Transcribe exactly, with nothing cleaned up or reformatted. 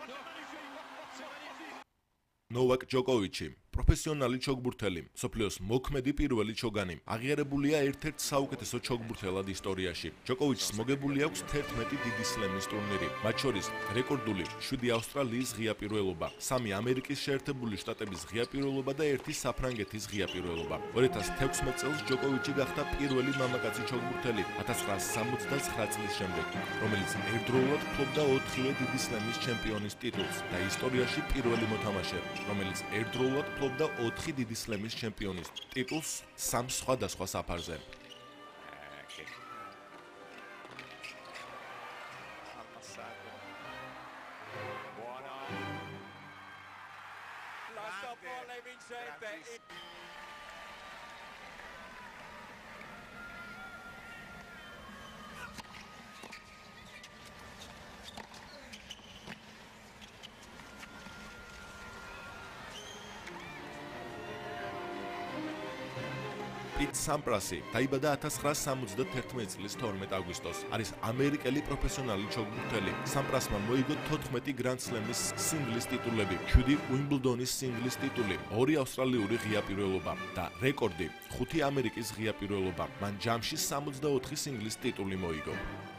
ნოვაკ ჯოკოვიჩი პროფესიონალი ჩოგბურთელი, მსოფლიოს მოქმედი პირველი ჩოგანი, აღიარებულია ერთ-ერთ საუკეთესო ჩოგბურთელად ისტორიაში. ჯოკოვიჩს მოგებული აქვს თერთმეტი დიდი სლემის ტურნირი, მათ შორის რეკორდული შვიდი ავსტრალიის ღია პირველობა, სამი ამერიკის შეერთებული შტატების ღია პირველობა და ერთი საფრანგეთის ღია პირველობა. ორი ათას თექვსმეტ წელს ჯოკოვიჩი გახდა პირველი მამაკაცი ჩოგბურთელი ათას ცხრაასი სამოცდათვრამეტ წლის შემდეგ, რომელიც ერთდროულად ფლობდა ოთხივე დიდი სლემის ჩემპიონის ტიტულს და ისტორიაში პირველი მოთამაშე, რომელიც ერთდროულად და ოთხი დიდი სლემის ჩემპიონის ტიტულს სამ სხვადასხვა საფარზე. პიტ სამპრასი დაიბადა ათას ცხრაასი სამოცდათერთმეტ წლის თორმეტ აგვისტოს. არის ამერიკელი პროფესიონალი ჩოგბურთელი. სამპრასმა მოიგო თოთხმეტი გრანდ სლემის სინგლის ტიტულები, შვიდი უიმბლდონის სინგლის ტიტული, ორი ავსტრალიური ღია პირველობა და რეკორდი ხუთი ამერიკის ღია პირველობა. მან ჯამში სამოცდაოთხი სინგლის ტიტული მოიგო.